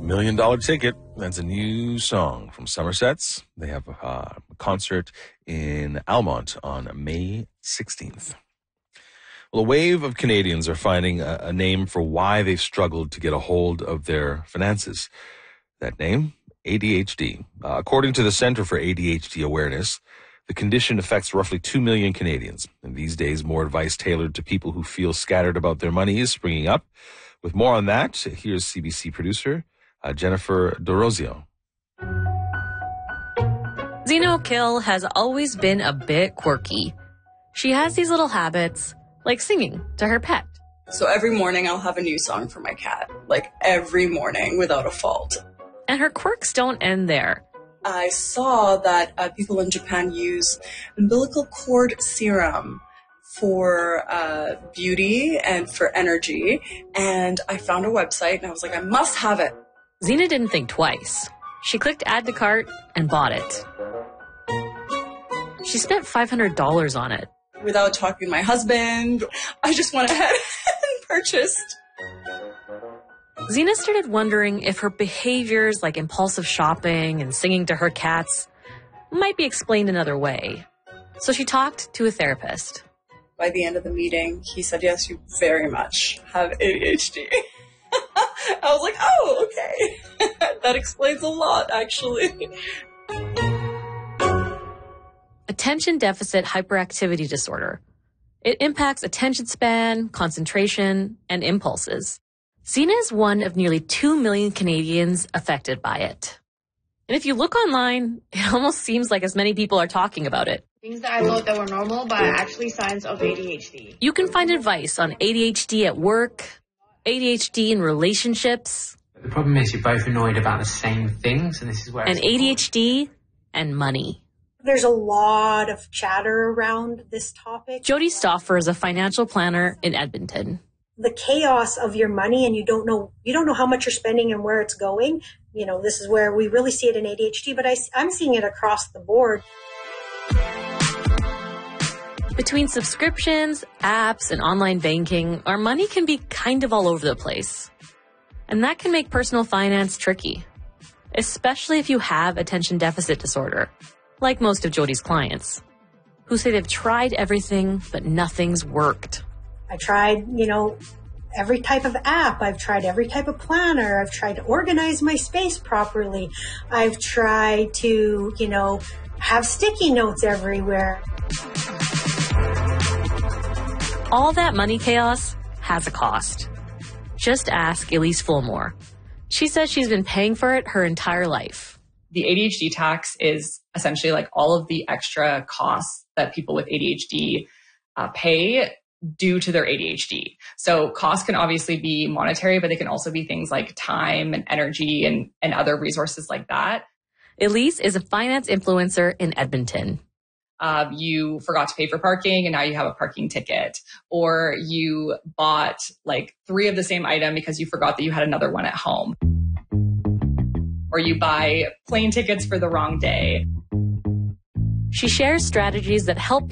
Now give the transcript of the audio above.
$1 Million Ticket. That's a new song from Somerset's. They have a concert in Almont on May 16th. Well, a wave of Canadians are finding a name for why they've struggled to get a hold of their finances. That name, ADHD. According to the Centre for ADHD Awareness, the condition affects roughly 2 million Canadians. And these days, more advice tailored to people who feel scattered about their money is springing up. With more on that, here's CBC producer Jennifer Dorozio. Zina O'Kill has always been a bit quirky. She has these little habits, like singing to her pet. So every morning I'll have a new song for my cat, like every morning without a fault. And her quirks don't end there. I saw that people in Japan use umbilical cord serum for beauty and for energy. And I found a website and I was like, I must have it. Zina didn't think twice. She clicked add to cart and bought it. She spent $500 on it. Without talking to my husband, I just went ahead and purchased. Zina started wondering if her behaviors like impulsive shopping and singing to her cats might be explained another way. So she talked to a therapist. By the end of the meeting, he said, yes, you very much have ADHD. I was like, oh, okay. That explains a lot, actually. Attention deficit hyperactivity disorder. It impacts attention span, concentration, and impulses. Zina is one of nearly 2 million Canadians affected by it. And if you look online, it almost seems like as many people are talking about it. Things that I thought that were normal, but actually signs of ADHD. You can find advice on ADHD at work, ADHD in relationships. The problem is you're both annoyed about the same things, and this is where and ADHD and money. There's a lot of chatter around this topic. Jody Stauffer is a financial planner in Edmonton. The chaos of your money, and you don't know how much you're spending and where it's going. You know, this is where we really see it in ADHD, but I'm seeing it across the board. Between subscriptions, apps, and online banking, our money can be kind of all over the place. And that can make personal finance tricky, especially if you have attention deficit disorder, like most of Jody's clients, who say they've tried everything, but nothing's worked. I tried, every type of app. I've tried every type of planner. I've tried to organize my space properly. I've tried to, have sticky notes everywhere. All that money chaos has a cost. Just ask Elise Fulmore. She says she's been paying for it her entire life. The ADHD tax is essentially like all of the extra costs that people with ADHD pay due to their ADHD. So costs can obviously be monetary, but they can also be things like time and energy and other resources like that. Elise is a finance influencer in Edmonton. You forgot to pay for parking and now you have a parking ticket, or you bought like 3 of the same item because you forgot that you had another one at home, or you buy plane tickets for the wrong day. She shares strategies that help